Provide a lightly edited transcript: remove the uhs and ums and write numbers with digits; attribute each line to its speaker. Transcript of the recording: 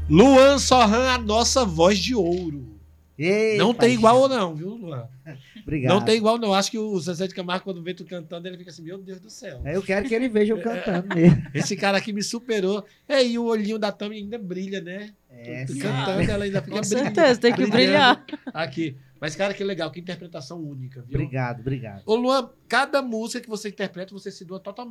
Speaker 1: Luan Sorran, a nossa voz de ouro.
Speaker 2: Ei,
Speaker 1: Não tem
Speaker 2: paixão.
Speaker 1: igual não, viu, Luan?
Speaker 2: Obrigado.
Speaker 1: Não tem igual não. Acho que o Zezé de Camargo, quando vê tu cantando, ele fica assim, meu Deus do céu.
Speaker 2: Eu quero que ele veja eu cantando mesmo.
Speaker 1: Esse cara aqui me superou. E o olhinho da Tami ainda brilha, né? Tu cantando, ela ainda fica
Speaker 3: Com
Speaker 1: brilhando.
Speaker 3: certeza, tem que brilhar.
Speaker 1: Aqui. Mas, cara, que legal, que interpretação única, viu?
Speaker 2: Obrigado.
Speaker 1: Ô, Luan, cada música que você interpreta, você se doa totalmente.